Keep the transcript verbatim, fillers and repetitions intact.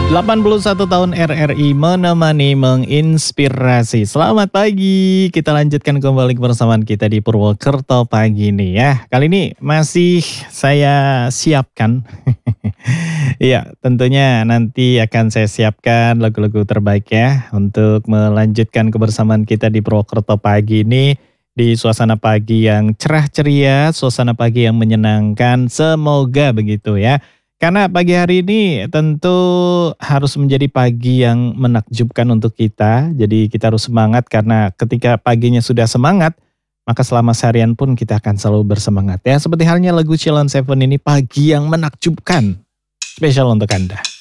delapan puluh satu tahun R R I menemani menginspirasi. Selamat pagi, kita lanjutkan kembali kebersamaan kita di Purwokerto pagi nih ya. Kali ini masih saya siapkan. Iya, tentunya nanti akan saya siapkan lagu-lagu terbaik ya untuk melanjutkan kebersamaan kita di Purwokerto pagi ini di suasana pagi yang cerah ceria, suasana pagi yang menyenangkan. Semoga begitu ya. Karena pagi hari ini tentu harus menjadi pagi yang menakjubkan untuk kita. Jadi kita harus semangat karena ketika paginya sudah semangat, maka selama seharian pun kita akan selalu bersemangat ya. Seperti halnya lagu Sheila on tujuh ini, pagi yang menakjubkan. Spesial untuk Anda.